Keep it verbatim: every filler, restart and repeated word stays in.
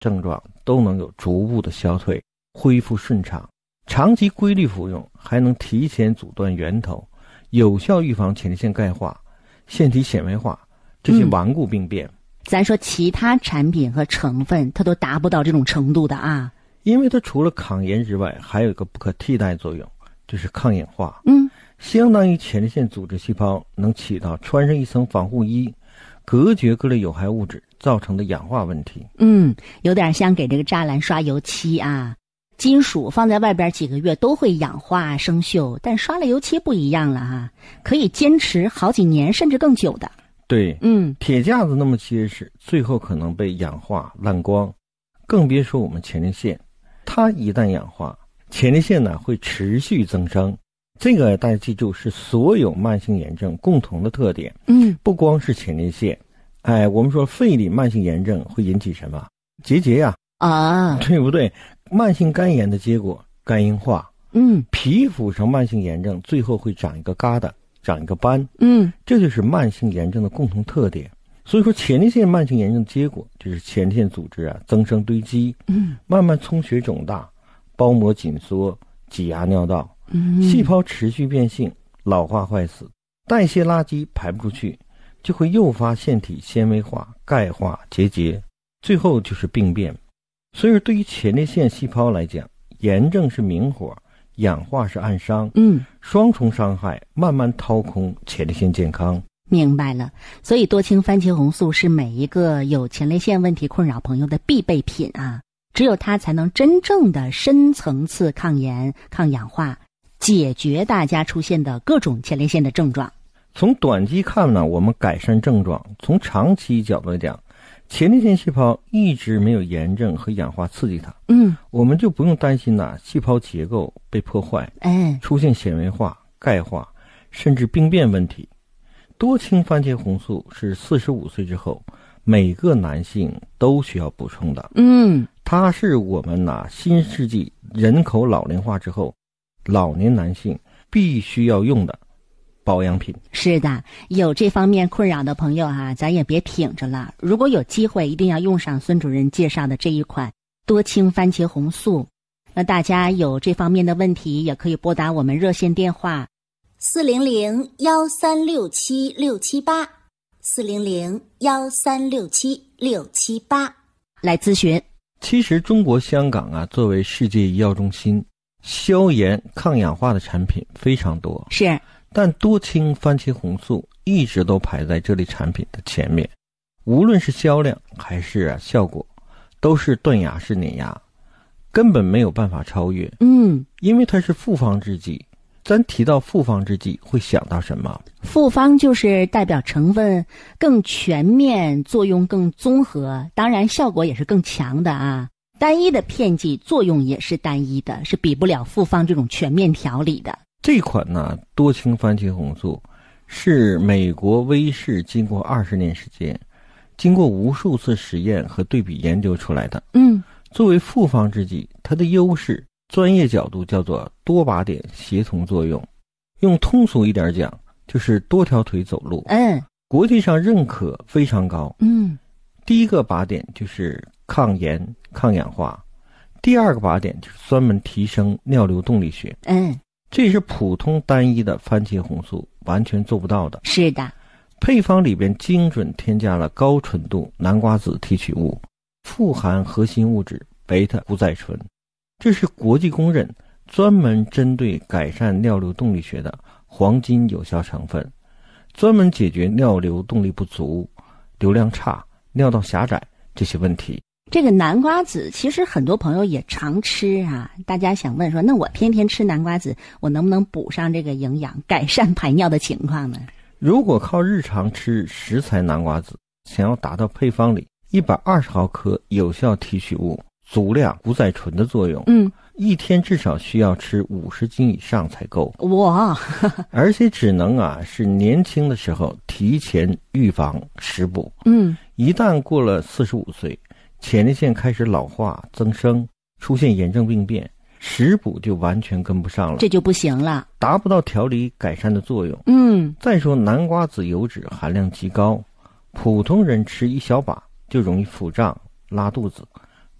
症状都能有逐步的消退，恢复顺畅。长期规律服用还能提前阻断源头，有效预防前列腺钙化、腺体纤维化这些顽固病变。嗯， 咱说其他产品和成分它都达不到这种程度的啊。 因为它除了抗炎之外，还有一个不可替代作用，就是抗氧化。 嗯， 相当于前列腺组织细胞能起到穿上一层防护衣，隔绝各类有害物质造成的氧化问题。 嗯，有点像给这个栅栏刷油漆啊。金属放在外边几个月都会氧化生锈，但刷了油漆不一样了哈，可以坚持好几年甚至更久的。 对， 嗯， 铁架子那么结实，最后可能被氧化烂光，更别说我们前列腺。它一旦氧化，前列腺呢会持续增生。这个大家记住，是所有慢性炎症共同的特点。 嗯， 不光是前列腺，哎，我们说肺里慢性炎症会引起什么？结节呀， 啊， 对不对？慢性肝炎的结果，肝硬化。 嗯， 皮肤上慢性炎症，最后会长一个疙瘩，长一个斑。 嗯， 这就是慢性炎症的共同特点。所以说，前列腺慢性炎症的结果就是前列腺组织啊增生堆积， 嗯， 慢慢充血肿大，包膜紧缩，挤压尿道， 嗯， 细胞持续变性，老化坏死，代谢垃圾排不出去，就会诱发腺体纤维化、钙化、结节，最后就是病变。所以说，对于前列腺细胞来讲，炎症是明火，氧化是暗伤， 嗯， 双重伤害，慢慢掏空前列腺健康。 明白了。所以多氢番茄红素是每一个有前列腺问题困扰朋友的必备品啊，只有它才能真正的深层次抗炎、抗氧化，解决大家出现的各种前列腺的症状。 从短期看呢，我们改善症状；从长期角度来讲，前列腺细胞一直没有炎症和氧化刺激它， 嗯， 我们就不用担心呐、细胞结构被破坏， 哎， 出现纤维化、钙化，甚至病变问题。多氢番茄红素是四十五岁之后每个男性都需要补充的。 嗯， 它是我们呐、新世纪人口老龄化之后，老年男性必须要用的保养品。 是的，有这方面困扰的朋友啊，咱也别挺着了。如果有机会，一定要用上孙主任介绍的这一款多氢番茄红素。那大家有这方面的问题，也可以拨打我们热线电话四零零幺三六七六七八，四零零幺三六七六七八来咨询。 其实中国香港啊，作为世界医药中心，消炎抗氧化的产品非常多， 是， 但多氢番茄红素一直都排在这类产品的前面，无论是销量还是、啊、效果，都是断崖式碾压，根本没有办法超越。 嗯， 因为它是复方制剂。咱提到复方制剂会想到什么？ 复方就是代表成分更全面，作用更综合，当然效果也是更强的啊。单一的片剂作用也是单一的，是比不了复方这种全面调理的。 这款呢，多氢番茄红素是美国威士经过二十年时间，经过无数次实验和对比研究出来的。 嗯， 作为复方制剂，它的优势专业角度叫做多靶点协同作用，用通俗一点讲就是多条腿走路。 嗯， 国际上认可非常高。 嗯， 第一个靶点就是抗炎抗氧化，第二个靶点就是专门提升尿流动力学。 嗯， 这是普通单一的番茄红素完全做不到的。 是的， 配方里边精准添加了高纯度南瓜子提取物，富含核心物质贝塔谷载醇，这是国际公认专门针对改善尿流动力学的黄金有效成分，专门解决尿流动力不足、流量差、尿道狭窄这些问题。 这个南瓜子其实很多朋友也常吃啊，大家想问说，那我天天吃南瓜子，我能不能补上这个营养，改善排尿的情况呢？ 如果靠日常吃食材南瓜子，想要达到配方里一百二十毫克有效提取物、足量谷载醇的作用， 嗯， 一天至少需要吃五十斤以上才够。 哇， 而且只能啊是年轻的时候提前预防食补。 嗯， 一旦过了四十五岁，前列腺开始老化增生，出现炎症病变，食补就完全跟不上了， 这就不行了， 达不到调理改善的作用。 嗯， 再说南瓜子油脂含量极高，普通人吃一小把就容易腹胀拉肚子，